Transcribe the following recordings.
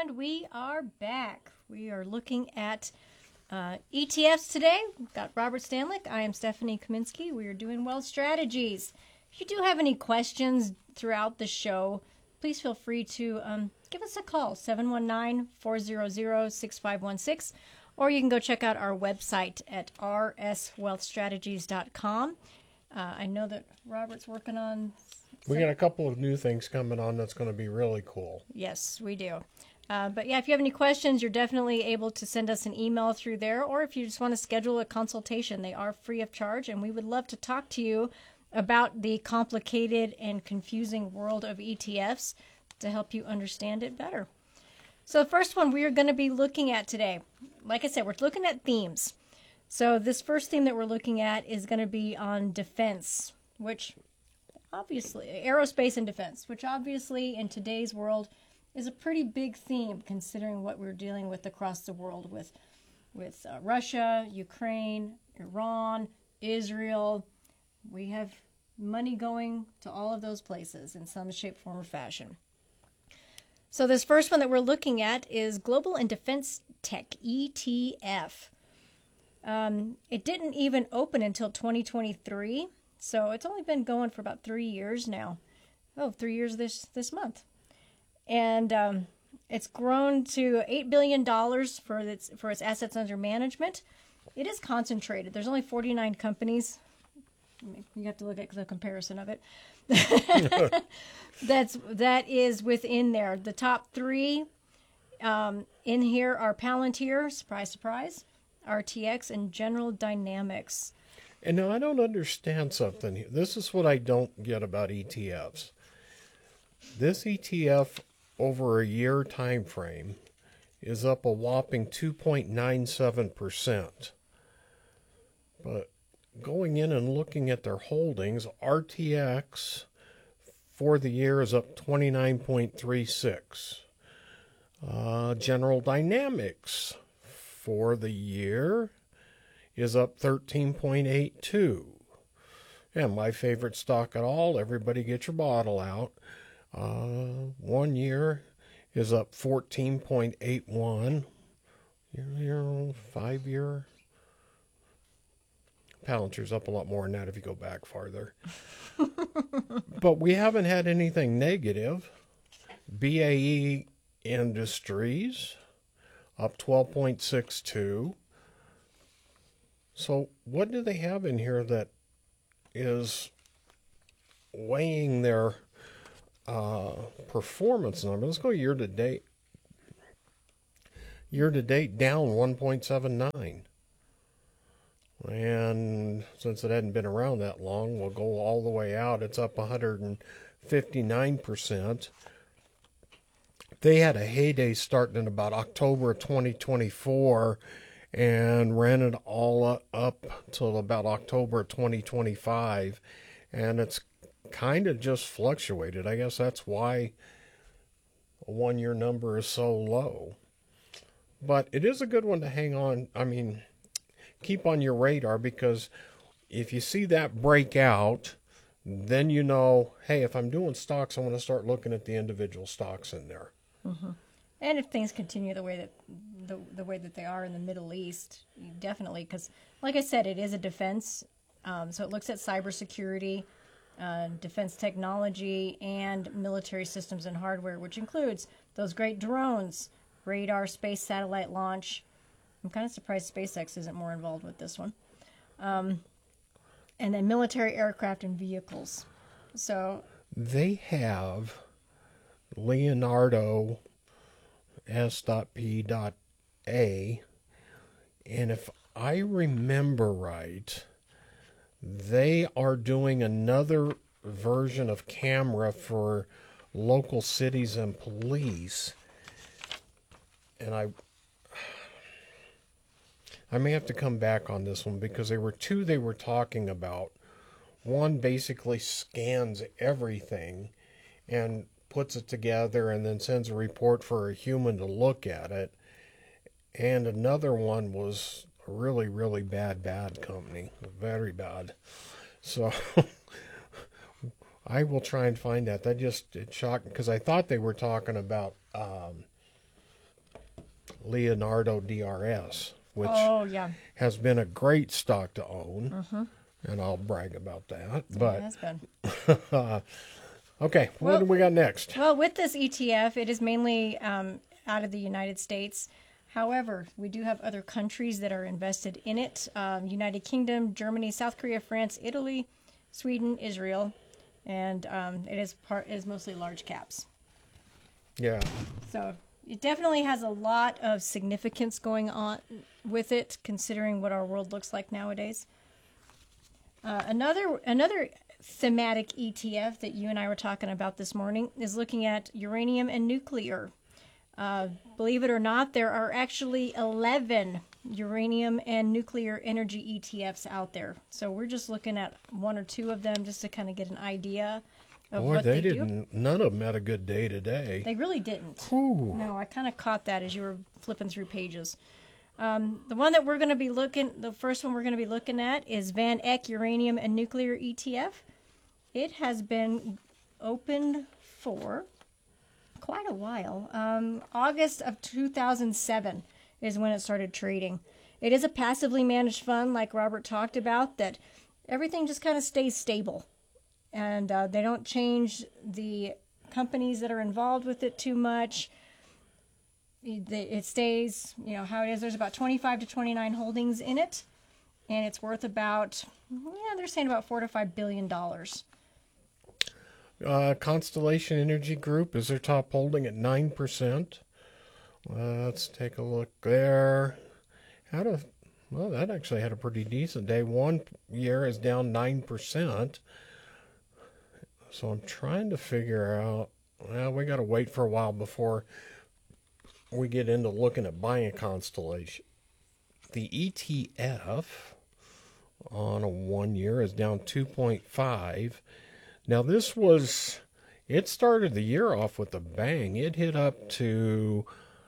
And we are back. We are looking at ETFs today. We've got Robert Stanlick. I am Stephanie Kaminsky. We are doing Wealth Strategies. If you do have any questions throughout the show, please feel free to give us a call, 719-400-6516, or you can go check out our website at rswealthstrategies.com. I know that Robert's working on... We got a couple of new things coming on that's going to be really cool. Yes, we do. But yeah, if you have any questions, you're definitely able to send us an email through there, or if you just want to schedule a consultation, they are free of charge, and we would love to talk to you about the complicated and confusing world of ETFs to help you understand it better. So the first one we are going to be looking at today, like I said, we're looking at themes. So this first theme that we're looking at is going to be on defense, which obviously, aerospace and defense, which obviously in today's world is a pretty big theme considering what we're dealing with across the world with Russia, Ukraine, Iran, Israel. We have money going to all of those places in some shape, form, or fashion. So this first one that we're looking at is Global and Defense Tech, ETF. It didn't even open until 2023. So it's only been going for about 3 years now. 3 years this month. And it's grown to $8 billion for its assets under management. It is concentrated. There's only 49 companies. You have to look at the comparison of it. That is within there. The top three in here are Palantir, surprise, surprise, RTX, and General Dynamics. And now I don't understand something here. This is what I don't get about ETFs. This ETF over a year time frame is up a whopping 2.97%. But going in and looking at their holdings, RTX for the year is up 29.36. General Dynamics for the year is up 13.82. And my favorite stock at all, everybody get your bottle out. 1 year is up 14.81. 5 year. Palantir's up a lot more than that if you go back farther. But we haven't had anything negative. BAE Industries up 12.62. So what do they have in here that is weighing their performance number? Let's go year to date. Year to date down 1.79. And since it hadn't been around that long, we'll go all the way out. It's up 159%. They had a heyday starting in about October of 2024 and ran it all up till about October of 2025. And it's kind of just fluctuated. I guess that's why a 1 year number is so low. But it is a good one to hang on. I mean, keep on your radar, because if you see that break out, then you know, hey, if I'm doing stocks, I want to start looking at the individual stocks in there. Mm-hmm. And if things continue the way that the way that they are in the Middle East, definitely, because like I said, it is a defense. So it looks at cybersecurity, defense technology, and military systems and hardware, which includes those great drones, radar, space satellite launch. I'm kind of surprised SpaceX isn't more involved with this one. And then military aircraft and vehicles. So they have Leonardo S.P.A. And if I remember right, they are doing another version of camera for local cities and police. And I may have to come back on this one, because there were two they were talking about. One basically scans everything and puts it together and then sends a report for a human to look at it. And another one was a really, really bad company. Very bad. So I will try and find that. It shocked me, because I thought they were talking about Leonardo DRS, which Oh, yeah. has been a great stock to own, and I'll brag about that. It But has been. okay, what do we got next? Well, with this ETF, it is mainly out of the United States. However, we do have other countries that are invested in it. United Kingdom, Germany, South Korea, France, Italy, Sweden, Israel, and it is mostly large caps. Yeah. So it definitely has a lot of significance going on with it, considering what our world looks like nowadays. Another thematic ETF that you and I were talking about this morning is looking at uranium and nuclear. Believe it or not, there are actually 11 uranium and nuclear energy ETFs out there. So we're just looking at one or two of them just to kind of get an idea of Boy, what they do. didn't. None of them had a good day today. They really didn't. Ooh. No, I kind of caught that as you were flipping through pages. The one that we're going to be the first one we're going to be looking at is Van Eck Uranium and Nuclear ETF. It has been opened for quite a while. August of 2007 is when it started trading. It is a passively managed fund, like Robert talked about, that everything just kind of stays stable. And they don't change the companies that are involved with it too much. It stays, how it is. There's about 25 to 29 holdings in it, and it's worth about, they're saying about $4 to $5 billion. Constellation Energy Group is their top holding at 9%. Let's take a look there. That actually had a pretty decent day. 1 year is down 9%. So I'm trying to figure out, we got to wait for a while before we get into looking at buying Constellation. The ETF on a 1 year is down 2.5. Now it started the year off with a bang. It hit up to,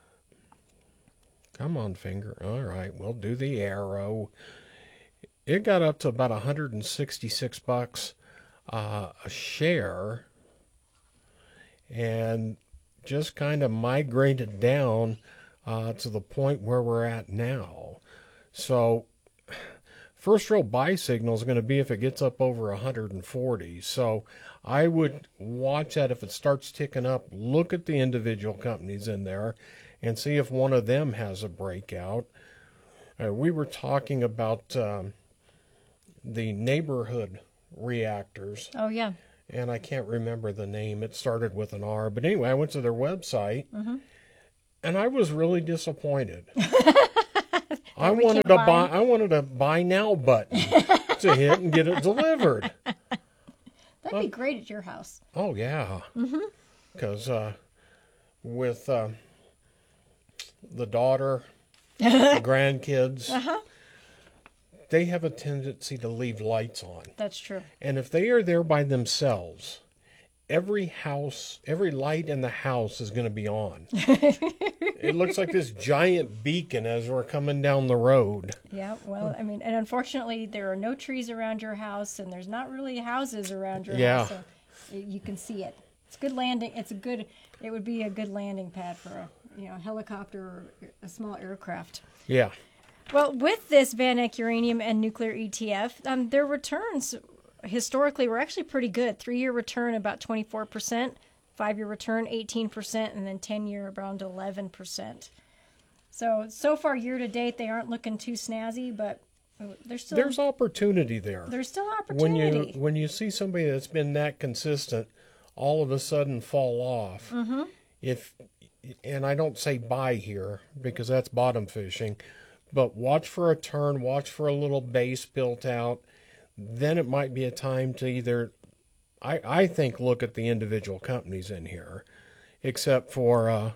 come on finger, all right, we'll do the arrow. It got up to about $166 a share, and just kind of migrated down to the point where we're at now. So first real buy signal is going to be if it gets up over 140. So I would watch that. If it starts ticking up, look at the individual companies in there and see if one of them has a breakout. We were talking about the neighborhood reactors. Oh, yeah. And I can't remember the name. It started with an R. But anyway, I went to their website, and I was really disappointed. I wanted a buy now button to hit and get it delivered. That'd be great at your house. Oh, yeah. Because with the daughter, the grandkids, they have a tendency to leave lights on. That's true. And if they are there by themselves, every light in the house is going to be on. It looks like this giant beacon as we're coming down the road. Yeah, well, I mean, and unfortunately, there are no trees around your house, and there's not really houses around your house, so you can see it. It's good landing. It would be a good landing pad for a helicopter or a small aircraft. Yeah. Well, with this Van Eck Uranium and Nuclear ETF, their returns historically were actually pretty good. 3-year return about 24%, 5-year return 18%, and then 10-year around 11%. So far year to date, they aren't looking too snazzy, but there's opportunity there. There's still opportunity. When you see somebody that's been that consistent, all of a sudden fall off. And I don't say buy here because that's bottom fishing. But watch for a turn, watch for a little base built out. Then it might be a time to either, I think, look at the individual companies in here, except for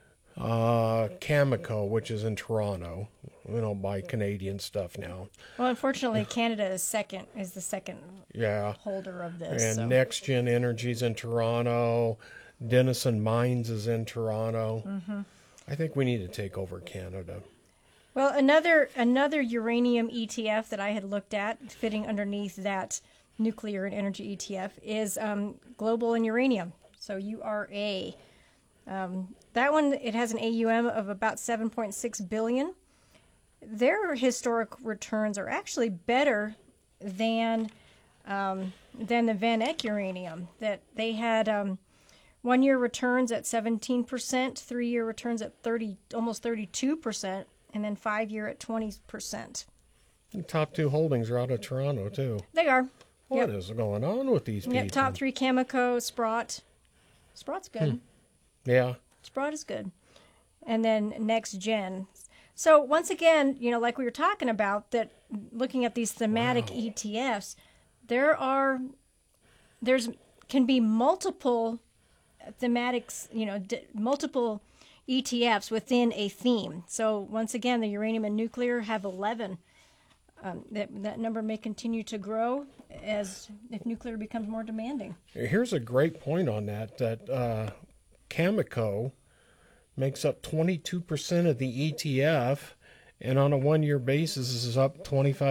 Cameco, which is in Toronto. We don't buy Canadian stuff now. Well, unfortunately, Canada is the second holder of this. And Next Gen Energy's in Toronto. Denison Mines is in Toronto. I think we need to take over Canada. Well, another uranium ETF that I had looked at fitting underneath that nuclear and energy ETF is Global and Uranium. So URA. That one, it has an AUM of about 7.6 billion. Their historic returns are actually better than the Van Eck uranium. That they had 1-year returns at 17%, 3-year returns at almost 32%, and then 5-year at 20%. The top 2 holdings are out of Toronto too. They are. What is going on with these people? Yep, top 3 Cameco, Sprott. Sprott's good. Yeah. Sprott is good. And then Next Gen. So once again, like we were talking about, that looking at these thematic ETFs, can be multiple thematics, multiple ETFs within a theme. So once again, the uranium and nuclear have 11. That number may continue to grow if nuclear becomes more demanding. Here's a great point on that Cameco makes up 22% of the ETF, and on a 1-year basis is up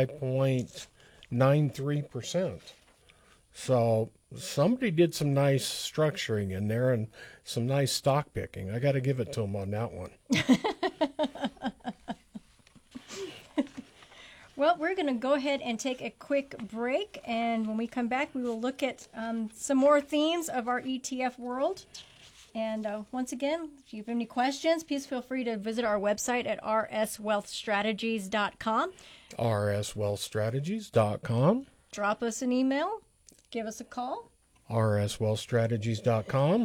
25.93%. So somebody did some nice structuring in there and some nice stock picking. I got to give it to them on that one. Well, we're going to go ahead and take a quick break, and when we come back, we will look at some more themes of our ETF world. And once again, if you have any questions, please feel free to visit our website at rswealthstrategies.com. rswealthstrategies.com. Drop us an email. Give us a call. rswealthstrategies.com.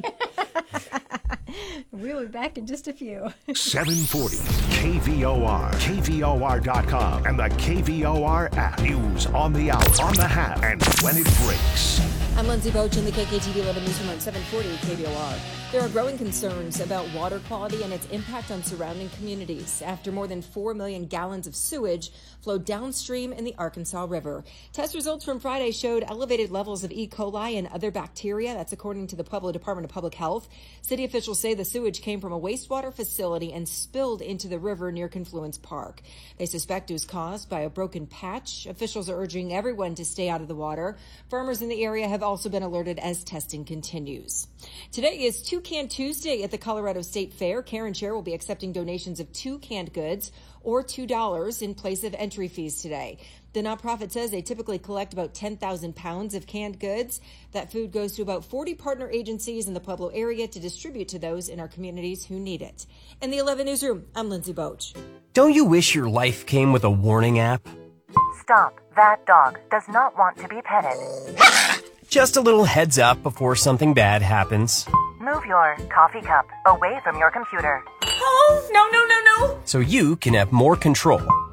We'll be back in just a few. 740 KVOR, KVOR.com, and the KVOR app. News on the hour, on the half, and when it breaks. I'm Lindsay Boach in the KKTV 11 Newsroom on 740 KVOR. There are growing concerns about water quality and its impact on surrounding communities after more than 4 million gallons of sewage flowed downstream in the Arkansas River. Test results from Friday showed elevated levels of E. coli and other bacteria. That's according to the Pueblo Department of Public Health. City officials say the sewage came from a wastewater facility and spilled into the river near Confluence Park. They suspect it was caused by a broken patch. Officials are urging everyone to stay out of the water. Farmers in the area have also been alerted as testing continues. Today is Two-Can Tuesday at the Colorado State Fair. Karen Share will be accepting donations of 2 canned goods or $2 in place of entry fees today. The nonprofit says they typically collect about 10,000 pounds of canned goods. That food goes to about 40 partner agencies in the Pueblo area to distribute to those in our communities who need it. In the 11 Newsroom, I'm Lindsay Boach. Don't you wish your life came with a warning app? Stop. That dog does not want to be petted. Just a little heads up before something bad happens. Move your coffee cup away from your computer. Oh, no. So you can have more control.